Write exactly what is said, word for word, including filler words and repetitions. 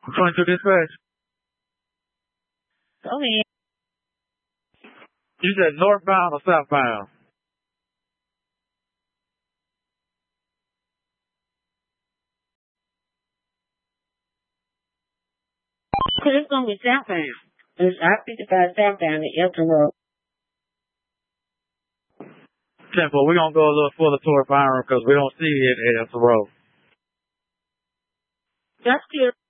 twenty-two dispatch. Go ahead. You said northbound or southbound? Cause it's gonna be southbound. It's I fifty-five southbound at Elton Road. Temple, we're gonna go a little further toward Byron because we don't see it at the road. That's clear.